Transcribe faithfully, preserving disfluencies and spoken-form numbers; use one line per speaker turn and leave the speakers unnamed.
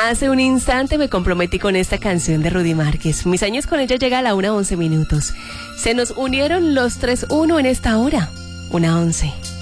Hace un instante me comprometí con esta canción de Rudy Márquez. Mis años con ella llega a la una once minutos. Se nos unieron los tres uno en esta hora. Una once.